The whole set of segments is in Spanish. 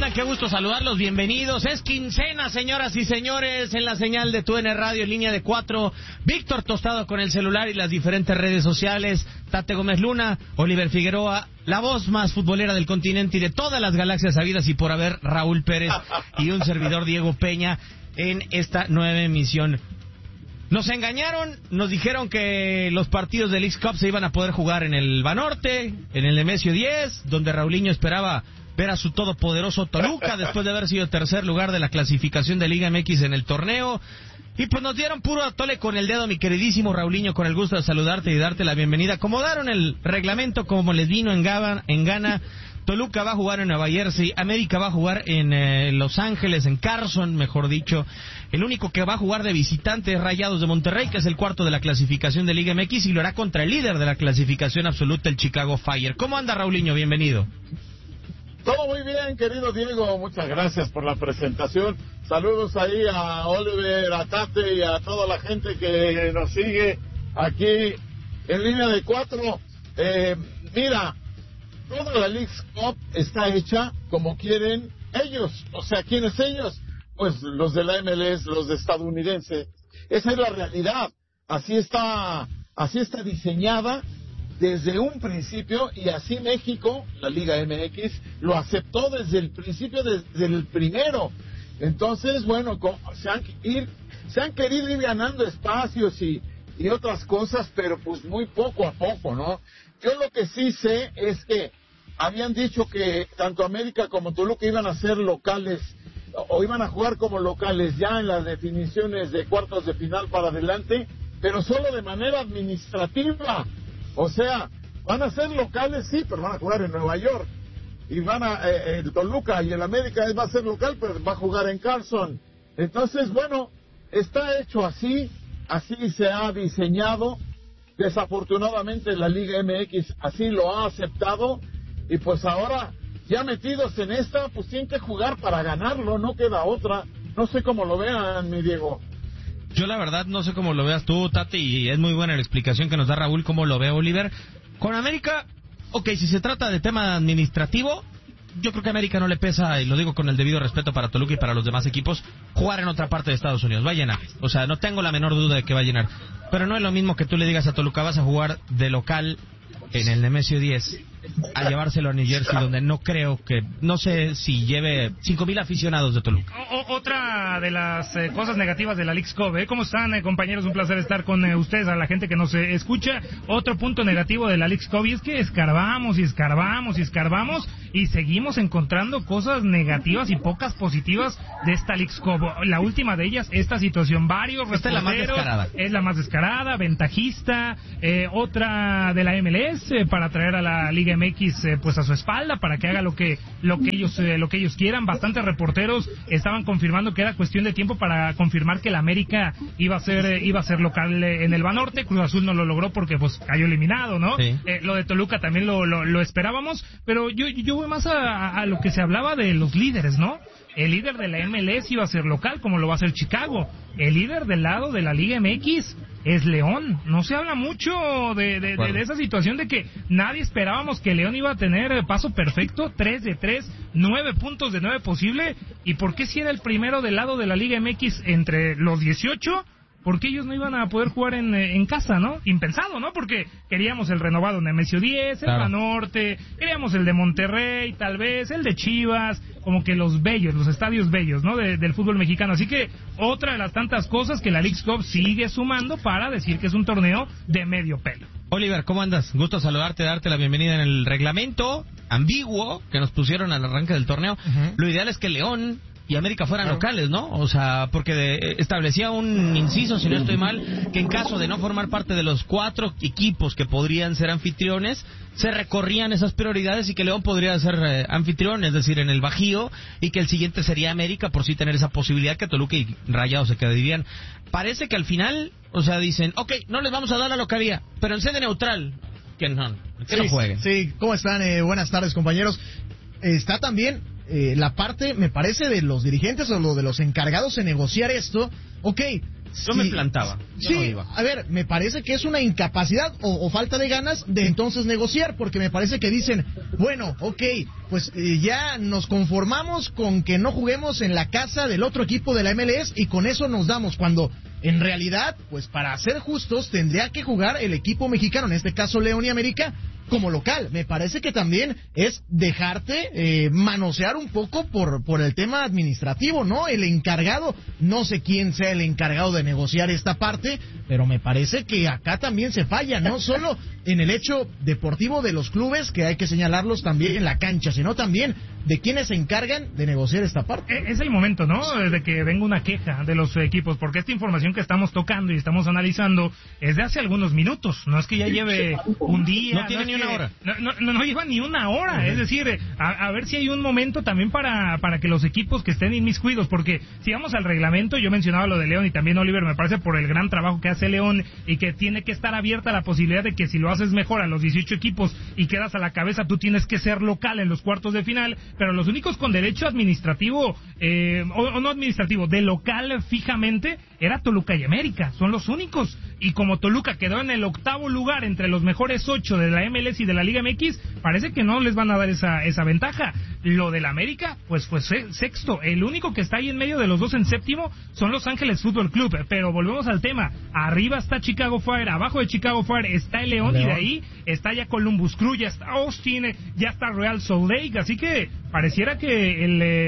Luna, qué gusto saludarlos, bienvenidos. Es quincena, señoras y señores, en la señal de TUDN Radio, en línea de 4. Víctor Tostado con el celular y las diferentes redes sociales. Tate Gómez Luna, Oliver Figueroa, la voz más futbolera del continente y de todas las galaxias habidas y por haber, Raúl Pérez y un servidor, Diego Peña, en esta nueva emisión. Nos engañaron, nos dijeron que los partidos del Leagues Cup se iban a poder jugar en el Banorte, en el Nemesio 10, donde Raulinho esperaba ver a su todopoderoso Toluca después de haber sido tercer lugar de la clasificación de Liga MX en el torneo. Y pues nos dieron puro atole con el dedo, mi queridísimo Raulinho, con el gusto de saludarte y darte la bienvenida. Acomodaron el reglamento como les vino en gana. Toluca va a jugar en Nueva Jersey, América va a jugar en Los Ángeles, en Carson, mejor dicho. El único que va a jugar de visitante es Rayados de Monterrey, que es el cuarto de la clasificación de Liga MX, y lo hará contra el líder de la clasificación absoluta, el Chicago Fire. ¿Cómo anda, Raulinho? Bienvenido. Todo muy bien, querido Diego, muchas gracias por la presentación. Saludos ahí a Oliver, a Tate y a toda la gente que nos sigue aquí en línea de 4. Mira, toda la Leagues Cup está hecha como quieren ellos. O sea, ¿quiénes ellos? Pues los de la MLS, los de estadounidense. Esa es la realidad. Así está diseñada desde un principio, y así México, la Liga MX, lo aceptó desde el principio, desde el primero. Entonces, bueno, se han querido ir ganando espacios y otras cosas, pero pues muy poco a poco, ¿no? Yo lo que sí sé es que habían dicho que tanto América como Toluca iban a ser locales, o iban a jugar como locales ya en las definiciones de cuartos de final para adelante, pero solo de manera administrativa. O sea, van a ser locales, sí, pero van a jugar en Nueva York. Y el Toluca y el América va a ser local, pero va a jugar en Carson. Entonces, bueno, está hecho así se ha diseñado. Desafortunadamente la Liga MX así lo ha aceptado. Y pues ahora, ya metidos en esta, pues tienen que jugar para ganarlo, no queda otra. No sé cómo lo vean, mi Diego. Yo la verdad no sé cómo lo veas tú, Tati, y es muy buena la explicación que nos da Raúl, cómo lo ve Oliver. Con América, ok, si se trata de tema administrativo, yo creo que a América no le pesa, y lo digo con el debido respeto para Toluca y para los demás equipos, jugar en otra parte de Estados Unidos. Va a llenar, o sea, no tengo la menor duda de que va a llenar. Pero no es lo mismo que tú le digas a Toluca, vas a jugar de local en el Nemesio 10, a llevárselo a New Jersey, donde no creo que, no sé si lleve 5,000 aficionados de Toluca. Otra de las cosas negativas de la Leagues Cup, ¿cómo están, compañeros? Un placer estar con ustedes, a la gente que nos escucha. Otro punto negativo de la Leagues Cup, y es que escarbamos y seguimos encontrando cosas negativas y pocas positivas de esta Leagues Cup. La última de ellas, esta situación, varios esta reporteros, es la más descarada, ventajista. Otra de la MLS, para traer a la Liga MX pues a su espalda, para que haga lo que ellos quieran. Bastantes reporteros estaban confirmando que era cuestión de tiempo para confirmar que la América iba a ser local en el Banorte. Cruz Azul no lo logró porque pues cayó eliminado, ¿no? Sí. Lo de Toluca también lo esperábamos, pero yo voy más a lo que se hablaba de los líderes, ¿no? El líder de la MLS iba a ser local, como lo va a ser Chicago. El líder del lado de la Liga MX es León. No se habla mucho de esa situación, de que nadie esperábamos que León iba a tener paso perfecto, 3 de 3, 9 puntos de 9 posible. ¿Y por qué si era el primero del lado de la Liga MX entre los 18? Porque ellos no iban a poder jugar en casa, ¿no? Impensado, ¿no? Porque queríamos el renovado Nemesio 10, el Banorte, queríamos el de Monterrey, tal vez, el de Chivas, como que los estadios bellos, ¿no? Del fútbol mexicano. Así que otra de las tantas cosas que la Leagues Cup sigue sumando para decir que es un torneo de medio pelo. Oliver, ¿cómo andas? Gusto saludarte, darte la bienvenida en el reglamento ambiguo que nos pusieron al arranque del torneo. Lo ideal es que León y América fueran locales, ¿no? O sea, porque establecía un inciso, si no estoy mal, que en caso de no formar parte de los 4 equipos que podrían ser anfitriones, se recorrían esas prioridades y que León podría ser anfitrión, es decir, en el Bajío, y que el siguiente sería América, por sí tener esa posibilidad, que Toluca y Rayados se quedarían. Parece que al final, o sea, dicen, ok, no les vamos a dar la localía, pero en sede neutral, que no jueguen. Sí, ¿cómo están? Buenas tardes, compañeros. Está también la parte, me parece, de los dirigentes o de los encargados de negociar esto. Ok, Yo me plantaba. Sí, no iba. A ver, me parece que es una incapacidad o falta de ganas de entonces negociar, porque me parece que dicen, bueno, ok, pues ya nos conformamos con que no juguemos en la casa del otro equipo de la MLS y con eso nos damos, cuando en realidad, pues para ser justos, tendría que jugar el equipo mexicano, en este caso León y América, como local. Me parece que también es dejarte manosear un poco por el tema administrativo, ¿no? El encargado, no sé quién sea el encargado de negociar esta parte, pero me parece que acá también se falla, no solo en el hecho deportivo de los clubes, que hay que señalarlos también en la cancha, sino también de quienes se encargan de negociar esta parte. Es el momento, ¿no?, de que venga una queja de los equipos, porque esta información que estamos tocando y estamos analizando es de hace algunos minutos, no es que ya lleve un día, no tiene ni una hora. No lleva ni una hora, es decir, a ver si hay un momento también para que los equipos que estén inmiscuidos, porque si vamos al reglamento, yo mencionaba lo de León y también Oliver, me parece por el gran trabajo que hace León y que tiene que estar abierta la posibilidad de que si lo haces mejor a los 18 equipos y quedas a la cabeza, tú tienes que ser local en los cuartos de final, pero los únicos con derecho administrativo, o no administrativo, de local fijamente, era Toluca y América, son los únicos, y como Toluca quedó en el 8º lugar entre los mejores 8 de la MLS y de la Liga MX, parece que no les van a dar esa ventaja. Lo del América, pues fue sexto, el único que está ahí en medio de los dos en séptimo son Los Ángeles Fútbol Club, pero volvemos al tema, arriba está Chicago Fire, abajo de Chicago Fire está el León. Y de ahí está ya Columbus Crew, ya está Austin, ya está Real Salt Lake, así que pareciera que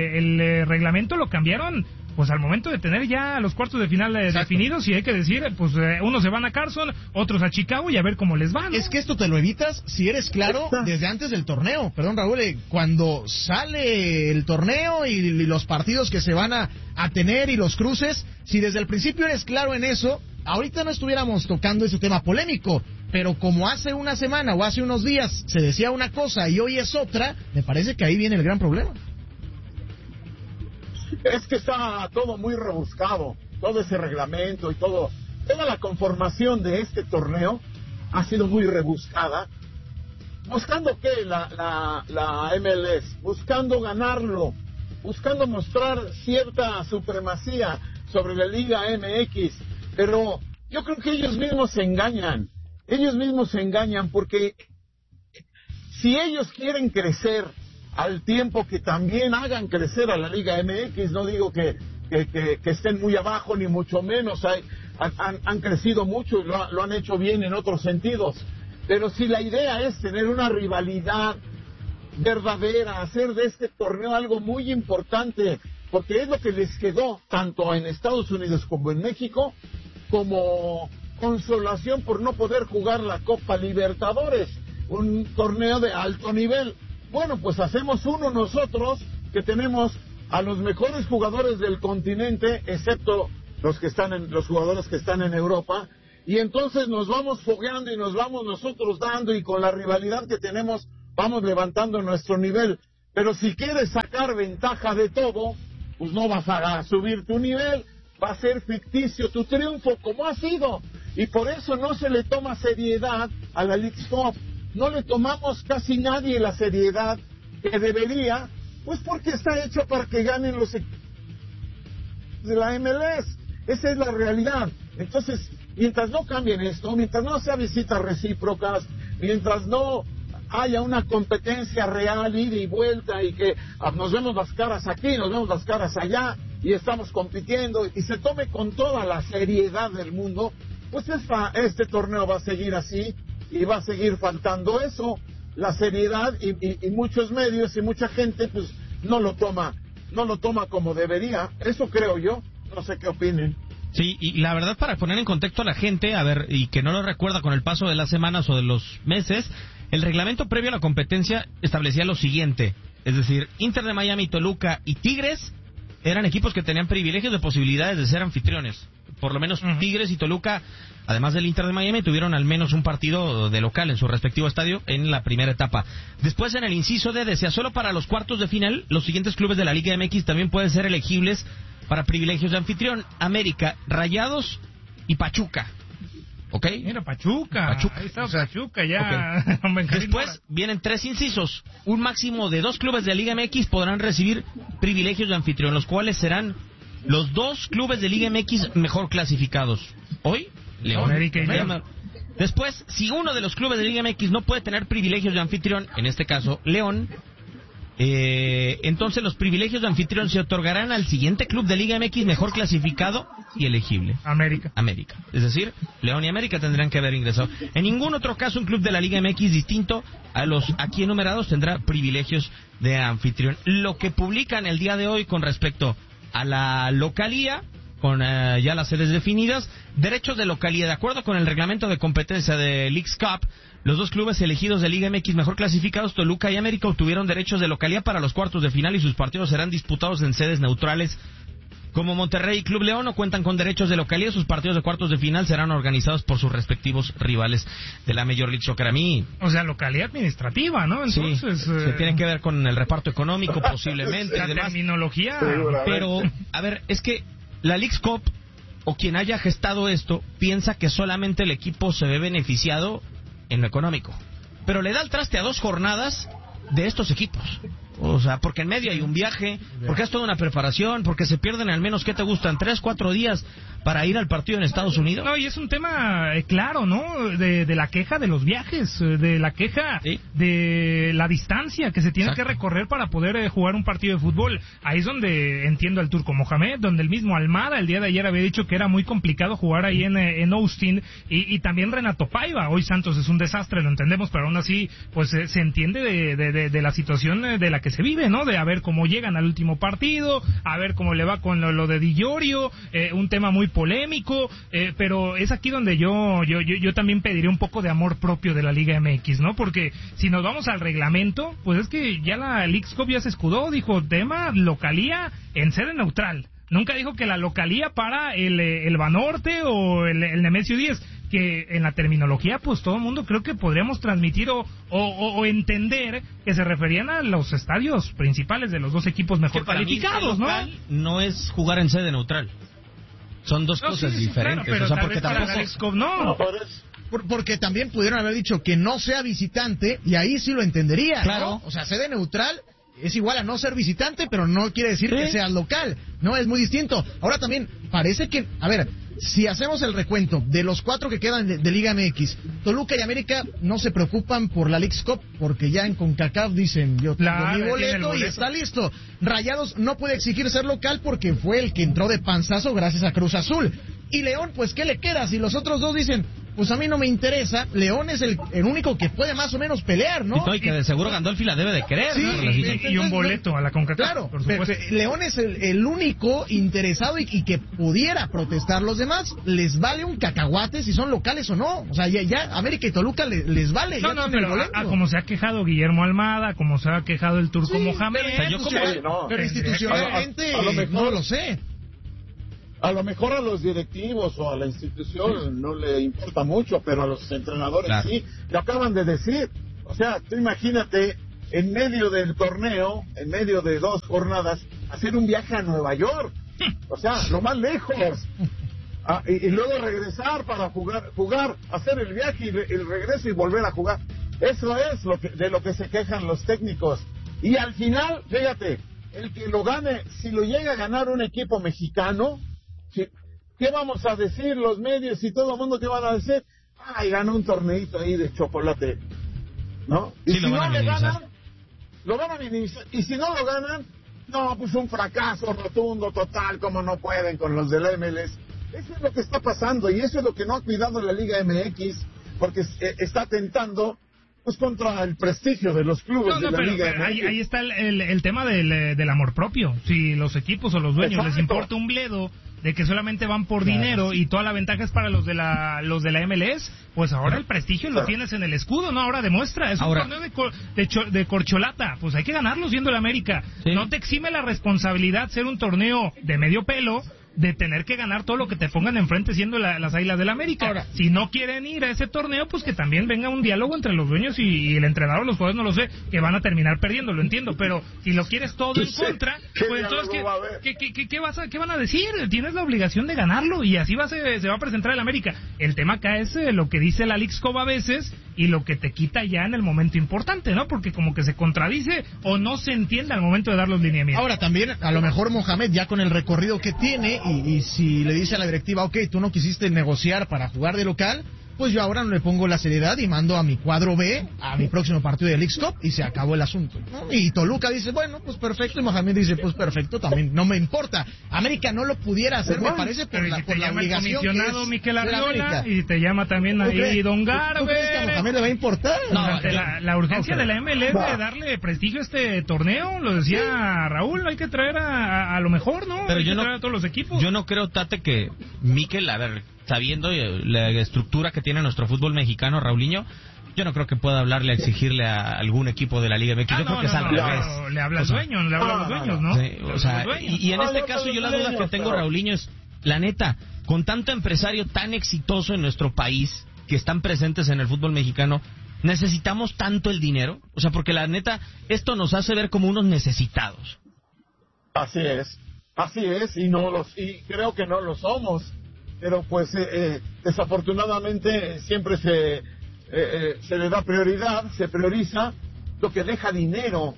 el reglamento lo cambiaron pues al momento de tener ya los cuartos de final definidos, y hay que decir, pues unos se van a Carson, otros a Chicago y a ver cómo les va, ¿no? Es que esto te lo evitas si eres claro desde antes del torneo. Perdón, Raúl, cuando sale el torneo y los partidos que se van a tener y los cruces, si desde el principio eres claro en eso, ahorita no estuviéramos tocando ese tema polémico. Pero como hace una semana o hace unos días se decía una cosa y hoy es otra, me parece que ahí viene el gran problema. Es que está todo muy rebuscado, todo ese reglamento y toda la conformación de este torneo ha sido muy rebuscada. ¿Buscando qué? La MLS, buscando ganarlo, buscando mostrar cierta supremacía sobre la Liga MX, pero yo creo que ellos mismos se engañan porque si ellos quieren crecer al tiempo que también hagan crecer a la Liga MX, no digo que estén muy abajo ni mucho menos, han crecido mucho y lo han hecho bien en otros sentidos, pero si la idea es tener una rivalidad verdadera, hacer de este torneo algo muy importante, porque es lo que les quedó tanto en Estados Unidos como en México, como consolación por no poder jugar la Copa Libertadores, un torneo de alto nivel. Bueno, pues hacemos uno nosotros, que tenemos a los mejores jugadores del continente, excepto los jugadores que están en Europa, y entonces nos vamos fogueando y nos vamos nosotros dando, y con la rivalidad que tenemos vamos levantando nuestro nivel. Pero si quieres sacar ventaja de todo, pues no vas a subir tu nivel, va a ser ficticio tu triunfo, como ha sido, y por eso no se le toma seriedad a la Leagues Cup. No le tomamos casi nadie la seriedad que debería, pues porque está hecho para que ganen los equipos de la MLS. Esa es la realidad. Entonces, mientras no cambien esto, mientras no sea visitas recíprocas, mientras no haya una competencia real, ida y vuelta, y que nos vemos las caras aquí, nos vemos las caras allá, y estamos compitiendo, y se tome con toda la seriedad del mundo, pues este torneo va a seguir así, y va a seguir faltando eso, la seriedad, y muchos medios y mucha gente pues no lo toma como debería. Eso creo yo, no sé qué opinen. Sí, y la verdad, para poner en contexto a la gente, a ver, y que no lo recuerda con el paso de las semanas o de los meses, el reglamento previo a la competencia establecía lo siguiente, es decir, Inter de Miami, Toluca y Tigres eran equipos que tenían privilegios de posibilidades de ser anfitriones. Por lo menos Tigres y Toluca, además del Inter de Miami, tuvieron al menos un partido de local en su respectivo estadio en la primera etapa. Después, en el inciso D, decía, solo para los cuartos de final, los siguientes clubes de la Liga MX también pueden ser elegibles para privilegios de anfitrión: América, Rayados y Pachuca. ¿Ok? Mira, Pachuca. Ahí está, o sea, Pachuca ya. Okay. Después vienen 3 incisos. Un máximo de 2 clubes de la Liga MX podrán recibir privilegios de anfitrión, los cuales serán los dos clubes de Liga MX mejor clasificados. Hoy, León. América y León. Después, si uno de los clubes de Liga MX no puede tener privilegios de anfitrión, en este caso León, entonces los privilegios de anfitrión se otorgarán al siguiente club de Liga MX mejor clasificado y elegible. América. Es decir, León y América tendrán que haber ingresado. En ningún otro caso un club de la Liga MX distinto a los aquí enumerados tendrá privilegios de anfitrión. Lo que publican el día de hoy con respecto a la localía, con ya las sedes definidas, derechos de localía. De acuerdo con el reglamento de competencia de Leagues Cup, los dos clubes elegidos de Liga MX mejor clasificados, Toluca y América, obtuvieron derechos de localía para los cuartos de final y sus partidos serán disputados en sedes neutrales. Como Monterrey y Club León no cuentan con derechos de localía, sus partidos de cuartos de final serán organizados por sus respectivos rivales de la Major League Soccer. A mí... O sea, localidad administrativa, ¿no? Entonces... Sí, se tiene que ver con el reparto económico posiblemente. La terminología... Pero, a ver, es que la Leagues Cup, o quien haya gestado esto, piensa que solamente el equipo se ve beneficiado en lo económico. Pero le da el traste a 2 jornadas de estos equipos. O sea, porque en medio hay un viaje, porque es toda una preparación, porque se pierden al menos, ¿qué te gustan? 3-4 días para ir al partido en Estados Unidos. No, y es un tema claro, ¿no? De la queja de los viajes, de la queja de la distancia que se tiene que recorrer para poder jugar un partido de fútbol. Ahí es donde entiendo al Turco Mohamed, donde el mismo Almada el día de ayer había dicho que era muy complicado jugar ahí en Austin, y también Renato Paiva. Hoy Santos es un desastre, lo entendemos, pero aún así pues se entiende de la situación de la que se vive, ¿no? De a ver cómo llegan al último partido, a ver cómo le va con lo de Di Llorio, un tema muy polémico, pero es aquí donde yo también pediría un poco de amor propio de la Liga MX, ¿no? Porque si nos vamos al reglamento, pues es que ya la Leagues Cup ya se escudó, dijo tema localía en sede neutral. Nunca dijo que la localía para el Banorte o el Nemesio 10, que en la terminología pues todo el mundo creo que podríamos transmitir o entender que se referían a los estadios principales de los dos equipos mejor calificados, ¿no? No es jugar en sede neutral. Son dos cosas diferentes. Claro, pero o sea, porque tampoco... Porque también pudieron haber dicho que no sea visitante y ahí sí lo entendería, claro, ¿no? O sea, sede neutral es igual a no ser visitante, pero no quiere decir que seas local, no, es muy distinto. Ahora también, parece que, a ver, si hacemos el recuento de los 4 que quedan de Liga MX, Toluca y América no se preocupan por la Leagues Cup, porque ya en CONCACAF dicen, yo tengo mi boleto y está listo. Rayados no puede exigir ser local porque fue el que entró de panzazo gracias a Cruz Azul. Y León, pues, ¿qué le queda? Si los otros dos dicen, pues a mí no me interesa, León es el único que puede más o menos pelear, ¿no? Y que de seguro Gandolfi la debe de querer, sí, ¿no? Y un boleto a la CONCACAF, claro, por supuesto. León es el único interesado y que pudiera protestar. Los demás les vale un cacahuate si son locales o no. O sea, ya América y Toluca les vale. No, pero como se ha quejado Guillermo Almada, como se ha quejado el Turco Mohamed. Pero institucionalmente no lo sé. A lo mejor a los directivos o a la institución no le importa mucho, pero a los entrenadores sí, lo acaban de decir. O sea, tú imagínate, en medio del torneo, en medio de 2 jornadas, hacer un viaje a Nueva York. O sea, lo más lejos. Y luego regresar para jugar, hacer el viaje y el regreso y volver a jugar. Eso es de lo que se quejan los técnicos. Y al final, fíjate, el que lo gane, si lo llega a ganar un equipo mexicano, ¿qué vamos a decir los medios y todo el mundo? ¿Qué van a decir? Ay, ganó un torneito ahí de chocolate, ¿no? Y si no le ganan, lo van a minimizar. Y si no lo ganan, no, pues un fracaso rotundo, total, como no pueden con los del MLS. Eso es lo que está pasando y eso es lo que no ha cuidado la Liga MX, porque está atentando pues contra el prestigio de los clubes de la Liga MX. Ahí está el tema del amor propio. Si los equipos o los dueños les importa un bledo de que solamente van por dinero y toda la ventaja es para los de la MLS, pues ahora el prestigio lo tienes en el escudo, ¿no? Ahora demuestra, es un torneo de corcholata, pues hay que ganarlo siendo el América. No te exime la responsabilidad ser un torneo de medio pelo, de tener que ganar todo lo que te pongan enfrente siendo las Águilas del América. Ahora, si no quieren ir a ese torneo, pues que también venga un diálogo entre los dueños y el entrenador, los jugadores, no lo sé, que van a terminar perdiendo, lo entiendo, pero si lo quieres todo en contra, pues entonces ¿qué van a decir? Tienes la obligación de ganarlo y así se va a presentar el América. El tema acá es lo que dice la Lixcop a veces y lo que te quita ya en el momento importante, ¿no? Porque como que se contradice o no se entiende al momento de dar los lineamientos. Ahora también, a lo mejor Mohamed, ya con el recorrido que tiene, y si le dice a la directiva, ok, tú no quisiste negociar para jugar de local, pues yo ahora no le pongo la seriedad y mando a mi cuadro B a mi próximo partido de Leagues Cup y se acabó el asunto, ¿no? Y Toluca dice, bueno, pues perfecto, y Mohamed dice, pues perfecto, también no me importa. América no lo pudiera hacer, me parece, por la obligación el comisionado que es Miquel Arriola y te llama también ahí Don Garber. ¿Tú crees que a Mohamed le va a importar? No, la urgencia de la MLS de darle prestigio a este torneo, lo decía Raúl, hay que traer a lo mejor, ¿no? Pero hay que traer a todos los equipos. Yo no creo, Tate, que Miquel, a ver, sabiendo la estructura que tiene nuestro fútbol mexicano, Raulinho, yo no creo que pueda hablarle, exigirle a algún equipo de la Liga MX. Yo creo que es al revés. Le habla al dueño, le habla a los dueños, ¿no? Sí, o sea, y en este caso yo la duda que tengo, Raulinho, es, la neta, con tanto empresario tan exitoso en nuestro país, que están presentes en el fútbol mexicano, ¿necesitamos tanto el dinero? O sea, porque la neta, esto nos hace ver como unos necesitados. Así es, y creo que no lo somos. Pero pues desafortunadamente siempre se le da prioridad, se prioriza lo que deja dinero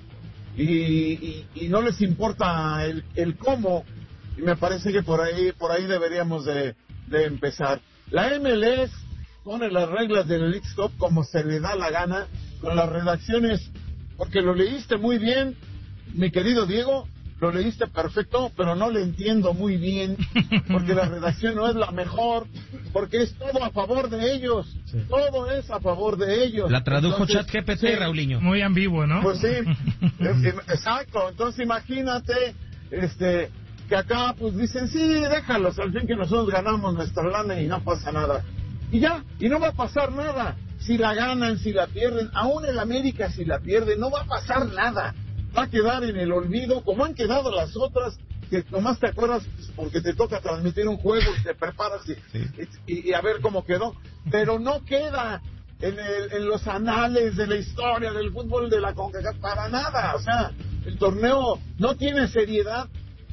y no les importa el cómo, y me parece que por ahí deberíamos de empezar. La MLS pone las reglas del Leagues Cup como se le da la gana, con las redacciones, porque lo leíste muy bien, mi querido Diego. Lo leíste perfecto, pero no le entiendo muy bien, porque la redacción no es la mejor, porque es todo a favor de ellos, sí. Todo es a favor de ellos. La tradujo ChatGPT, sí. Raulinho. Muy ambiguo, ¿no? Pues sí, exacto, entonces imagínate, que acá pues dicen, sí, déjalos, al fin que nosotros ganamos nuestra lana y no pasa nada. Y ya, y no va a pasar nada, si la ganan, si la pierden, aún el América si la pierde, no va a pasar nada. Va a quedar en el olvido, como han quedado las otras, que nomás te acuerdas porque te toca transmitir un juego y te preparas y a ver cómo quedó. Pero no queda en los anales de la historia del fútbol de la CONCACAF para nada. O sea, el torneo no tiene seriedad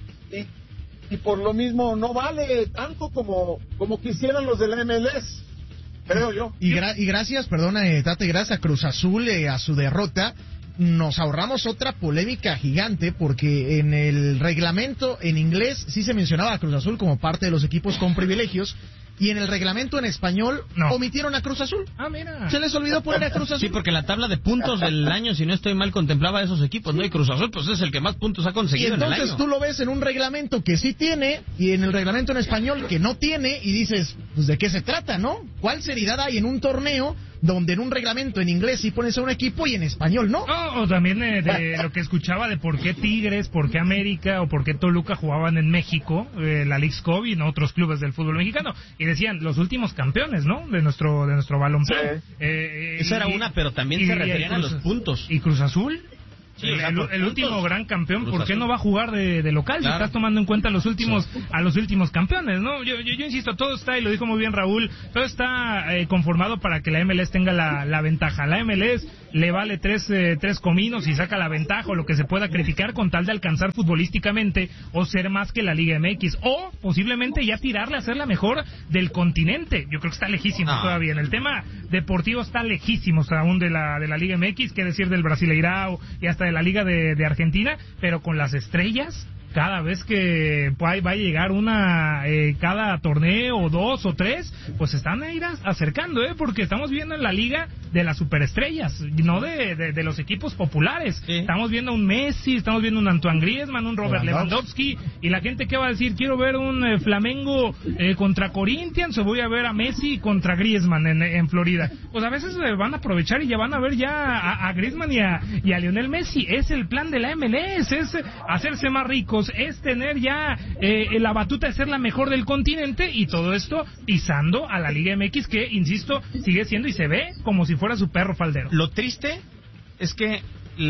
y por lo mismo no vale tanto como quisieran los de la MLS, creo yo. Y gracias, perdona, Tate, gracias a Cruz Azul, a su derrota, nos ahorramos otra polémica gigante, porque en el reglamento en inglés sí se mencionaba a Cruz Azul como parte de los equipos con privilegios, y en el reglamento en español omitieron a Cruz Azul. Ah, mira. Se les olvidó poner a Cruz Azul. Sí, porque la tabla de puntos del año, si no estoy mal, contemplaba a esos equipos, ¿no? Y Cruz Azul, pues es el que más puntos ha conseguido en el año. Y entonces tú lo ves en un reglamento que sí tiene, y en el reglamento en español que no tiene, y dices, pues ¿de qué se trata, no? ¿Cuál seriedad hay en un torneo donde en un reglamento en inglés sí pones a un equipo y en español no? O también de lo que escuchaba de por qué Tigres, por qué América o por qué Toluca jugaban en México, la Leagues Cup y en otros clubes del fútbol mexicano, y decían los últimos campeones, ¿no? De nuestro balompié. Sí. Esa era una, pero también se referían a los puntos. ¿Y Cruz Azul? Sí, el último gran campeón, ¿por qué no va a jugar de local? Claro. Si estás tomando en cuenta a los últimos campeones, ¿no? Yo insisto, todo está, y lo dijo muy bien Raúl, todo está conformado para que la MLS tenga la ventaja. La MLS le vale tres cominos y saca la ventaja o lo que se pueda criticar con tal de alcanzar futbolísticamente o ser más que la Liga MX, o posiblemente ya tirarle a ser la mejor del continente. Yo creo que está lejísimo todavía. En el tema deportivo está lejísimo aún de la Liga MX, que decir del Brasileirao y hasta de la Liga de Argentina, pero con las estrellas, cada vez que va a llegar una, cada torneo, 2 o 3, pues están a ir acercando, porque estamos viendo en la liga de las superestrellas, no de los equipos populares. Sí. Estamos viendo un Messi, estamos viendo un Antoine Griezmann, un Robert Lewandowski, y la gente, ¿qué va a decir? Quiero ver un Flamengo contra Corinthians, o voy a ver a Messi contra Griezmann en Florida. Pues a veces van a aprovechar y ya van a ver ya a Griezmann y a Lionel Messi. Es el plan de la MLS, es hacerse más ricos, es tener ya la batuta de ser la mejor del continente, y todo esto pisando a la Liga MX, que, insisto, sigue siendo y se ve como si fuera su perro faldero. Lo triste es que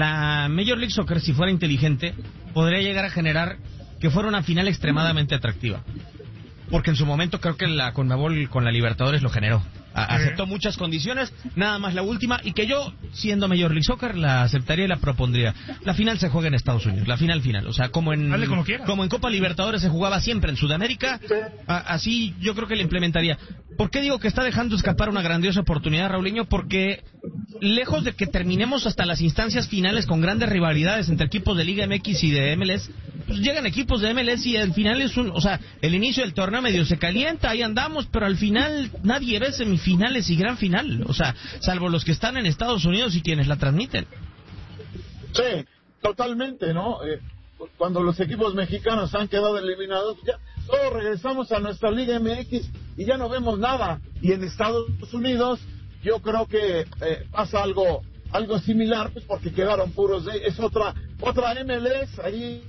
la Major League Soccer, si fuera inteligente, podría llegar a generar que fuera una final extremadamente atractiva. porque en su momento creo que la Conmebol con la Libertadores lo generó. Aceptó muchas condiciones, nada más la última, y que yo, siendo Major League Soccer, la aceptaría y la propondría. La final se juega en Estados Unidos, la final. O sea, como en Copa Libertadores se jugaba siempre en Sudamérica, así yo creo que la implementaría. ¿Por qué digo que está dejando escapar una grandiosa oportunidad, Raulinho? Porque lejos de que terminemos hasta las instancias finales con grandes rivalidades entre equipos de Liga MX y de MLS, pues llegan equipos de MLS y al final o sea, el inicio del torneo medio se calienta, ahí andamos, pero al final nadie ve semifinales y gran final, o sea, salvo los que están en Estados Unidos y quienes la transmiten. Sí, totalmente, ¿no? Cuando los equipos mexicanos han quedado eliminados, ya todos regresamos a nuestra Liga MX y ya no vemos nada. Y en Estados Unidos yo creo que pasa algo similar, pues porque quedaron puros es otra MLS ahí,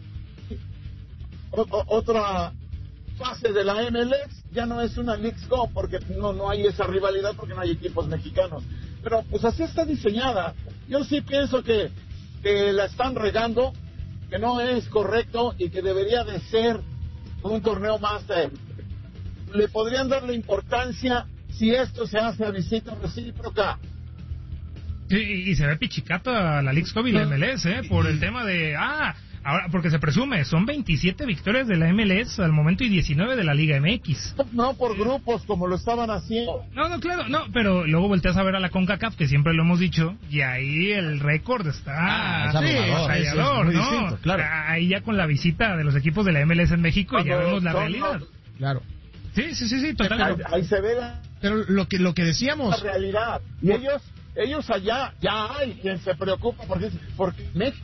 otra fase de la MLS, ya no es una Leagues Go, porque no hay esa rivalidad, porque no hay equipos mexicanos. Pero pues así está diseñada. Yo sí pienso que la están regando, que no es correcto y que debería de ser un torneo más. Le podrían dar la importancia si esto se hace a visita recíproca. Y se ve pichicata la Leagues Cup y la MLS, por el tema de... ahora, porque se presume, son 27 victorias de la MLS al momento y 19 de la Liga MX. No por grupos como lo estaban haciendo. No, claro, pero luego volteas a ver a la CONCACAF, que siempre lo hemos dicho, y ahí el récord está avasallador, ¿no? Distinto, claro. Ahí ya con la visita de los equipos de la MLS en México ya vemos la realidad. Claro. Sí, totalmente. Ahí se ve pero lo que decíamos... la realidad. Y ellos allá, ya hay quien se preocupa porque México...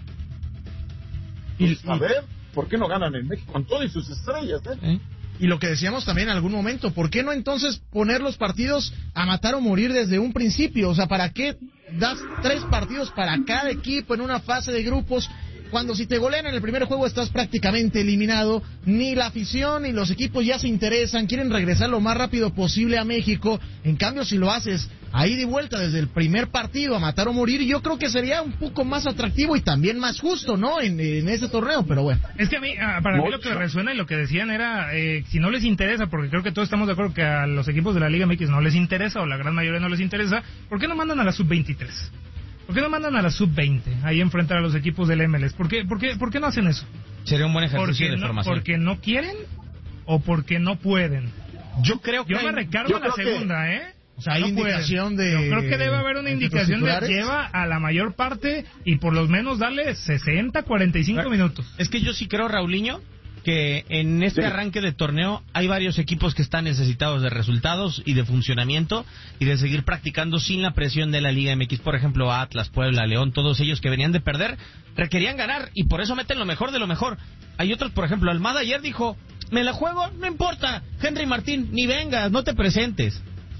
A ver, ¿por qué no ganan en México con todas sus estrellas? Y lo que decíamos también en algún momento, ¿por qué no entonces poner los partidos a matar o morir desde un principio? O sea, ¿para qué das 3 partidos para cada equipo en una fase de grupos? Cuando si te golean en el primer juego estás prácticamente eliminado, ni la afición ni los equipos ya se interesan, quieren regresar lo más rápido posible a México. En cambio, si lo haces ahí de vuelta desde el primer partido a matar o morir, yo creo que sería un poco más atractivo y también más justo, ¿no? En ese torneo, pero bueno. Es que para mí lo que resuena y lo que decían era, si no les interesa, porque creo que todos estamos de acuerdo que a los equipos de la Liga MX no les interesa, o la gran mayoría no les interesa, ¿por qué no mandan a la sub-23? ¿Por qué no mandan a la sub-20 ahí a enfrentar a los equipos del MLS? ¿Por qué no hacen eso? Sería un buen ejercicio de formación. ¿Porque no quieren o porque no pueden? Yo creo que... Yo me recargo la segunda, O sea, hay no indicación de... Yo creo que debe haber una indicación de lleva a la mayor parte y por lo menos darle 60, 45 minutos. Es que yo sí creo, Raulinho, que en este arranque de torneo hay varios equipos que están necesitados de resultados y de funcionamiento y de seguir practicando sin la presión de la Liga MX. Por ejemplo, Atlas, Puebla, León, todos ellos que venían de perder, requerían ganar y por eso meten lo mejor de lo mejor. Hay otros, por ejemplo, Almada ayer dijo, me la juego, no importa, Henry Martín, ni vengas, no te presentes.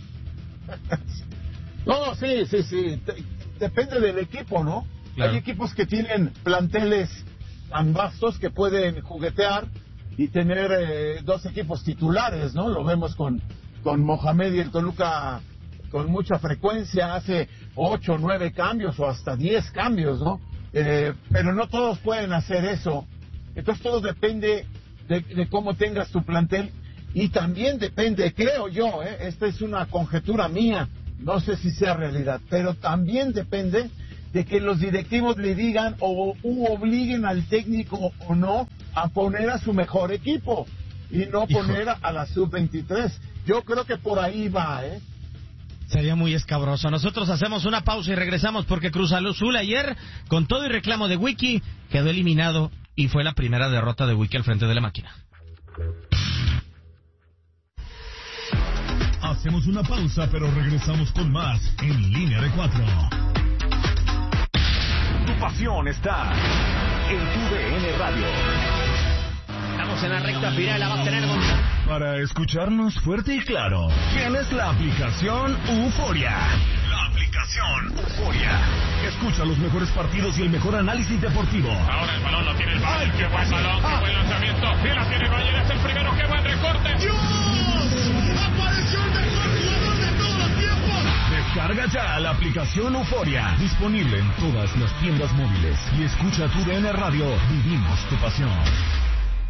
No, sí. Depende del equipo, ¿no? Claro. Hay equipos que tienen planteles tan vastos que pueden juguetear y tener 2 equipos titulares, ¿no? Lo vemos con Mohamed y el Toluca con mucha frecuencia, hace 8 o 9 cambios o hasta 10 cambios, ¿no? Pero no todos pueden hacer eso. Entonces todo depende de cómo tengas tu plantel y también depende, creo yo, esta es una conjetura mía, no sé si sea realidad, pero también depende de que los directivos le digan o obliguen al técnico o no a poner a su mejor equipo y no poner a la sub-23. Yo creo que por ahí va, Sería muy escabroso. Nosotros hacemos una pausa y regresamos porque Cruz Azul ayer, con todo y reclamo de Wiki, quedó eliminado y fue la primera derrota de Wiki al frente de la máquina. Hacemos una pausa, pero regresamos con más en Línea de 4. Tu pasión está en tu DN Radio. Estamos en la recta final, la va a tener Para escucharnos fuerte y claro, tienes la aplicación Euforia. La aplicación Euforia. Escucha los mejores partidos y el mejor análisis deportivo. Ahora el balón lo tiene el Bayern. ¡Qué buen balón! ¡Qué buen lanzamiento! ¡Y la tiene el Bayern! ¡Es el primero! ¡Qué buen recorte! ¡Dios! ¡Apareció el mejor jugador de todos los tiempos! Descarga ya la aplicación Euforia. Disponible en todas las tiendas móviles. Y escucha tu DN Radio. Vivimos tu pasión.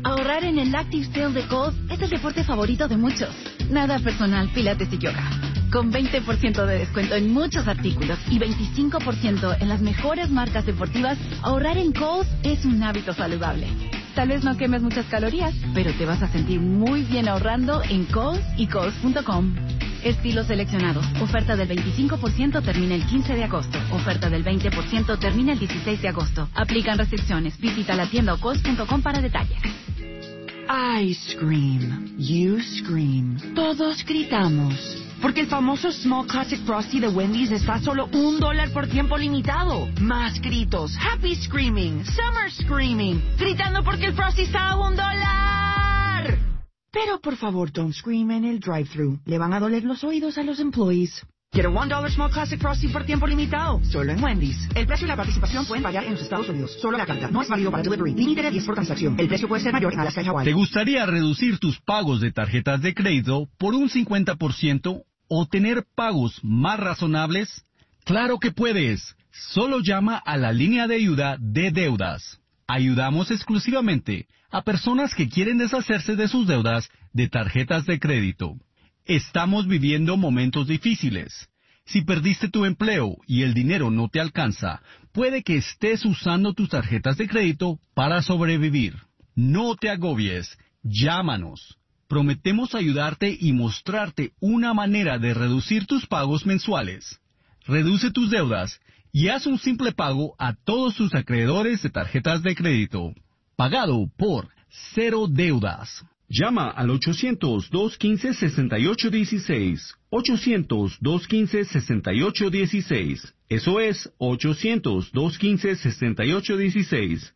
Ahorrar en el Active Sale de Kohl's es el deporte favorito de muchos. Nada personal, pilates y yoga. Con 20% de descuento en muchos artículos y 25% en las mejores marcas deportivas, ahorrar en Kohl's es un hábito saludable. Tal vez no quemes muchas calorías, pero te vas a sentir muy bien ahorrando en Kohl's y Kohl's.com. Estilos seleccionados. Oferta del 25% termina el 15 de agosto. Oferta del 20% termina el 16 de agosto. Aplican restricciones. Visita la tienda o Kohl's.com para detalles. I scream. You scream. Todos gritamos. Porque el famoso Small Classic Frosty de Wendy's está a solo $1 por tiempo limitado. Más gritos. Happy Screaming. Summer Screaming. Gritando porque el Frosty está a $1. Pero por favor, don't scream en el drive-thru. Le van a doler los oídos a los employees. Quiero $1 Small Classic Frosty por tiempo limitado. Solo en Wendy's. El precio y la participación pueden variar en los Estados Unidos. Solo la carta. No es válido para delivery. Límite de 10 por transacción. El precio puede ser mayor en Alaska y Hawái. ¿Te gustaría reducir tus pagos de tarjetas de crédito por un 50% o tener pagos más razonables? ¡Claro que puedes! Solo llama a la línea de ayuda de deudas. Ayudamos exclusivamente a personas que quieren deshacerse de sus deudas de tarjetas de crédito. Estamos viviendo momentos difíciles. Si perdiste tu empleo y el dinero no te alcanza, puede que estés usando tus tarjetas de crédito para sobrevivir. No te agobies. Llámanos. Prometemos ayudarte y mostrarte una manera de reducir tus pagos mensuales. Reduce tus deudas y haz un simple pago a todos tus acreedores de tarjetas de crédito. Pagado por Cero Deudas. Llama al 800-215-6816. 800-215-6816. Eso es 800-215-6816.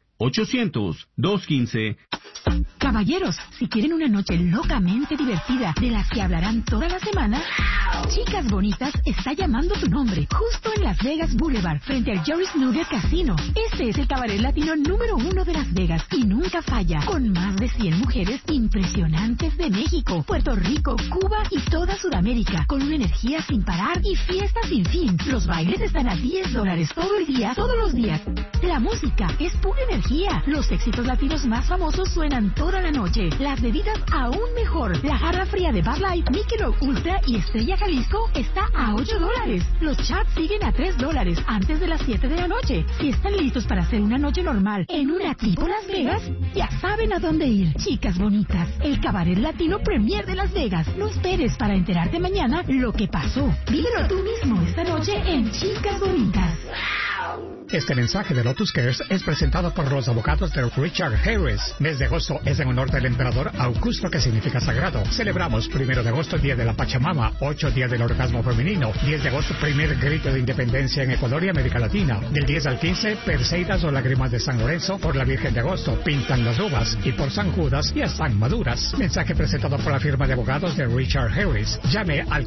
800-215. Caballeros, si quieren una noche locamente divertida de las que hablarán toda la semana, Chicas Bonitas está llamando tu nombre, justo en Las Vegas Boulevard, frente al Jerry's Nugget Casino. Este es el cabaret latino número 1 de Las Vegas y nunca falla, con más de 100 mujeres impresionantes de México, Puerto Rico, Cuba y toda Sudamérica, con una energía sin parar y fiestas sin fin. Los bailes están a $10 todo el día, todos los días. La música es pura energía. Los éxitos latinos más famosos suenan toda la noche. Las bebidas aún mejor. La jarra fría de Bud Light, Michelob Ultra y Estrella Jalisco está a $8. Los chats siguen a $3 antes de las 7 de la noche. Si están listos para hacer una noche normal en una tipo Las Vegas, ya saben a dónde ir. Chicas Bonitas, el cabaret latino premier de Las Vegas. No esperes para enterarte mañana lo que pasó. Vívelo tú mismo esta noche en Chicas Bonitas. Este mensaje de Lotus Cares es presentado por los abogados de Richard Harris. Mes de agosto es en honor del emperador Augusto, que significa sagrado. Celebramos 1 de agosto, Día de la Pachamama, 8 Día del Orgasmo Femenino, 10 de agosto, primer grito de independencia en Ecuador y América Latina. Del 10 al 15, Perseidas o Lágrimas de San Lorenzo, por la Virgen de Agosto, pintan las uvas, y por San Judas ya están maduras. Mensaje presentado por la firma de abogados de Richard Harris. Llame al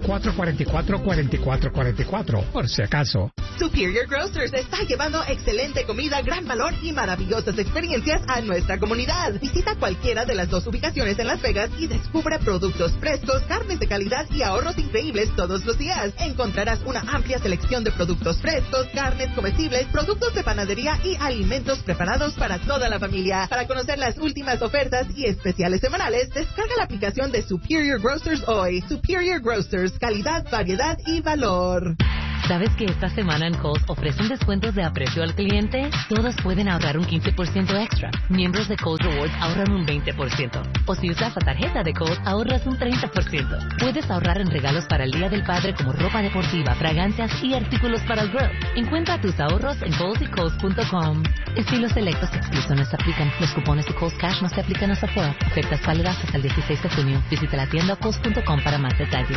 444-4444, por si acaso. Superior Grocers está llevando excelente comida, gran valor y maravillosas experiencias a nuestra comunidad. Visita cualquiera de las 2 ubicaciones en Las Vegas y descubra productos frescos, carnes de calidad y ahorros increíbles todos los días. Encontrarás una amplia selección de productos frescos, carnes comestibles, productos de panadería y alimentos preparados para toda la familia. Para conocer las últimas ofertas y especiales semanales, descarga la aplicación de Superior Grocers hoy. Superior Grocers, calidad, variedad y valor. ¿Sabes que esta semana en Kohl's ofrecen descuentos de aprecio al cliente? Todos pueden ahorrar un 15% extra. Miembros de Kohl's Rewards ahorran un 20%. O si usas la tarjeta de Kohl's, ahorras un 30%. Puedes ahorrar en regalos para el Día del Padre como ropa deportiva, fragancias y artículos para el grill. Encuentra tus ahorros en Kohl's y Kohl's.com. Estilos selectos y exclusiones se aplican. Los cupones de Kohl's Cash no se aplican hasta afuera. Ofertas válidas hasta el 16 de junio. Visita la tienda Kohl's.com para más detalles.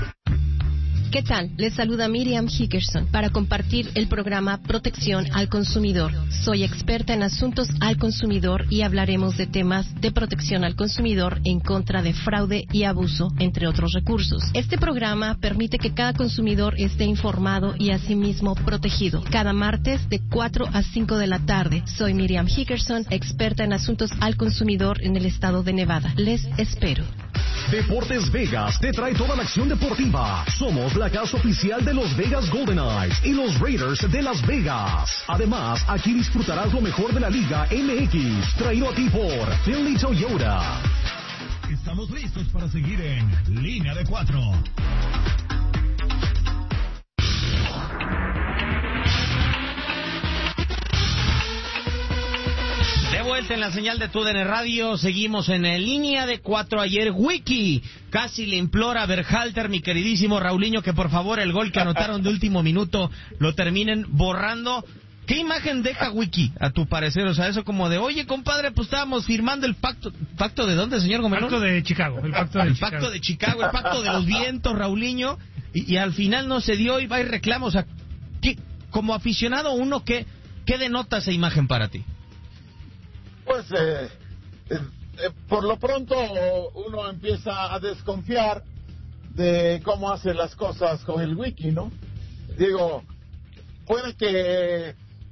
¿Qué tal? Les saluda Miriam Hickerson para compartir el programa Protección al Consumidor. Soy experta en asuntos al consumidor y hablaremos de temas de protección al consumidor en contra de fraude y abuso, entre otros recursos. Este programa permite que cada consumidor esté informado y asimismo protegido. Cada martes de 4 a 5 de la tarde. Soy Miriam Hickerson, experta en asuntos al consumidor en el estado de Nevada. Les espero. Deportes Vegas te trae toda la acción deportiva. Somos la casa oficial de los Vegas Golden Knights y los Raiders de Las Vegas. Además, aquí disfrutarás lo mejor de la Liga MX, traído a ti por Philly Toyota. Estamos listos para seguir en Línea de 4. De vuelta en la señal de TUDN Radio, seguimos en Línea de 4. Ayer Wiki casi le implora a Berhalter, mi queridísimo Raulinho, que por favor el gol que anotaron de último minuto lo terminen borrando. ¿Qué imagen deja Wiki, a tu parecer? O sea, eso como de, oye, compadre, pues estábamos firmando el pacto. ¿Pacto de dónde, señor Gómez? Pacto de Chicago. El pacto de Chicago, el pacto de los vientos, Raulinho. Y al final no se dio y va y reclama. O sea, como aficionado uno, ¿qué denota esa imagen para ti? Pues, por lo pronto, uno empieza a desconfiar de cómo hace las cosas con el Wiki, ¿no? Digo, puede que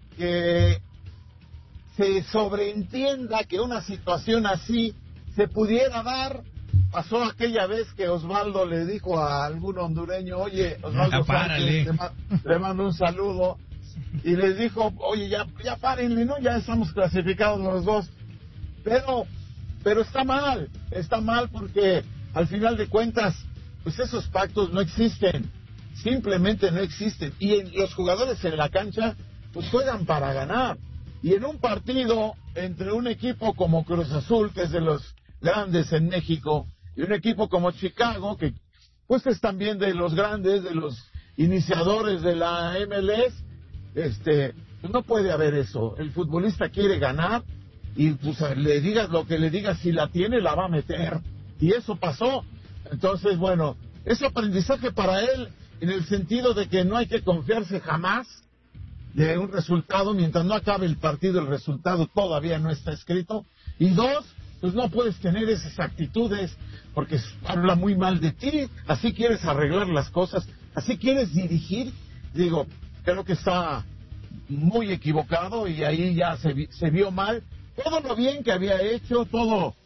se sobreentienda que una situación así se pudiera dar. Pasó aquella vez que Osvaldo le dijo a algún hondureño, oye, Osvaldo Sánchez, le mando un saludo, y les dijo, oye, ya párenle, ¿no? Ya estamos clasificados los dos. Pero está mal porque al final de cuentas, pues esos pactos no existen, simplemente no existen. Y los jugadores en la cancha, pues juegan para ganar. Y en un partido entre un equipo como Cruz Azul, que es de los grandes en México, y un equipo como Chicago, que pues es también de los grandes, de los iniciadores de la MLS, pues no puede haber eso. El futbolista quiere ganar y pues le digas lo que le digas, si la tiene la va a meter, y eso pasó. Entonces, bueno, es aprendizaje para él en el sentido de que no hay que confiarse jamás de un resultado. Mientras no acabe el partido, el resultado todavía no está escrito. Y dos, pues no puedes tener esas actitudes porque habla muy mal de ti. Así quieres arreglar las cosas, así quieres dirigir. Digo, creo que está muy equivocado y ahí ya se vio mal todo lo bien que había hecho, todo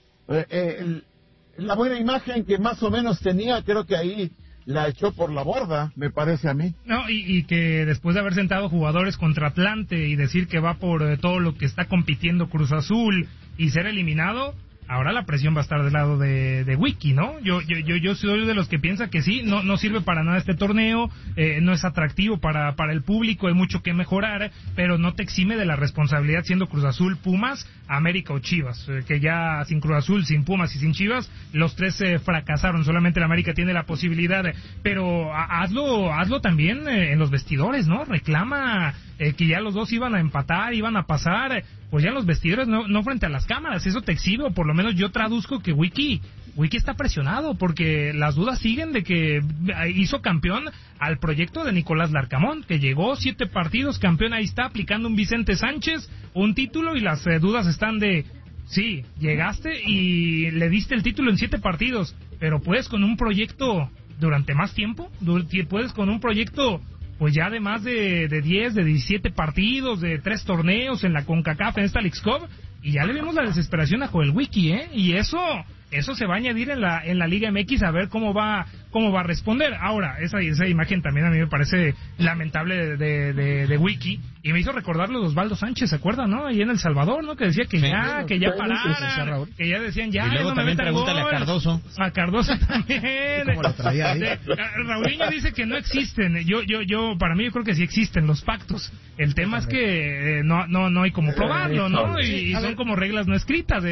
la buena imagen que más o menos tenía. Creo que ahí la echó por la borda, me parece a mí. No, y que después de haber sentado jugadores contra Atlante y decir que va por todo lo que está compitiendo Cruz Azul y ser eliminado, ahora la presión va a estar del lado de Wiki, ¿no? Yo soy de los que piensa que sí, no sirve para nada este torneo, no es atractivo para el público, hay mucho que mejorar, pero no te exime de la responsabilidad siendo Cruz Azul, Pumas, América o Chivas, que ya sin Cruz Azul, sin Pumas y sin Chivas, los tres fracasaron, solamente el América tiene la posibilidad, pero hazlo también en los vestidores, ¿no? Reclama que ya los dos iban a empatar, iban a pasar, pues ya en los vestidores, no frente a las cámaras, eso te exhibe, o por lo menos yo traduzco que Wiki está presionado, porque las dudas siguen de que hizo campeón al proyecto de Nicolás Larcamón, que llegó 7 partidos, campeón, ahí está, aplicando un Vicente Sánchez, un título, y las dudas están de, sí, llegaste y le diste el título en 7 partidos, pero puedes con un proyecto durante más tiempo, puedes con un proyecto pues ya de más de 10, de 17 partidos, de 3 torneos en la CONCACAF, en esta Leagues Cup, y ya le vimos la desesperación a Joel Wiki, y eso se va a añadir en la Liga MX, a ver cómo va a responder. Ahora, esa imagen también a mí me parece lamentable de Wiki, y me hizo recordar los Osvaldo Sánchez, ¿se acuerdan, no? Ahí en El Salvador, ¿no? Que decía que ya parara, que ya decían ya. Y luego también pregúntale a Cardoso. A Cardoso también. ¿Cómo la traía ahí? Raulinho dice que no existen. Para mí yo creo que sí existen los pactos. El tema es que no hay como probarlo, ¿no? Y son como reglas no escritas.